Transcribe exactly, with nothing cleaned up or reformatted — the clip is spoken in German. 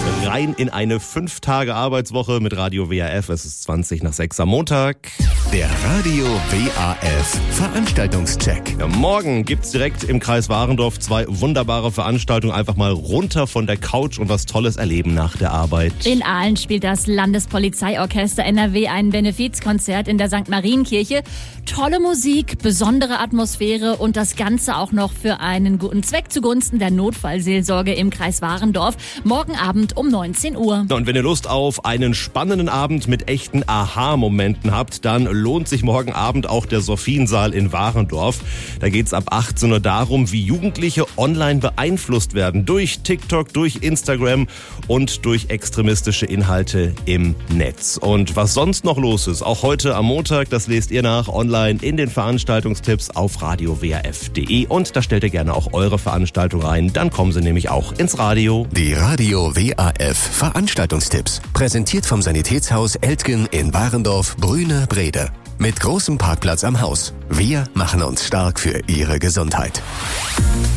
Rein in eine fünf Tage Arbeitswoche mit Radio W A F. Es ist zwanzig nach sechs am Montag. Der Radio W A F Veranstaltungscheck. Ja, morgen gibt's direkt im Kreis Warendorf zwei wunderbare Veranstaltungen. Einfach mal runter von der Couch und was Tolles erleben nach der Arbeit. In Aalen spielt das Landespolizeiorchester N R W ein Benefizkonzert in der Sankt Marienkirche. Tolle Musik, besondere Atmosphäre und das Ganze auch noch für einen guten Zweck zugunsten der Notfallseelsorge im Kreis Warendorf. Morgen Abend um neunzehn Uhr. Und wenn ihr Lust auf einen spannenden Abend mit echten Aha-Momenten habt, dann lohnt sich morgen Abend auch der Sophiensaal in Warendorf. Da geht's ab achtzehn Uhr darum, wie Jugendliche online beeinflusst werden. Durch TikTok, durch Instagram und durch extremistische Inhalte im Netz. Und was sonst noch los ist, auch heute am Montag, das lest ihr nach online in den Veranstaltungstipps auf radio w a f punkt d e. Und da stellt ihr gerne auch eure Veranstaltung rein. Dann kommen sie nämlich auch ins Radio. Die Radio W A F Veranstaltungstipps. Präsentiert vom Sanitätshaus Eltgen in Warendorf, Brüne, Brede. Mit großem Parkplatz am Haus. Wir machen uns stark für Ihre Gesundheit.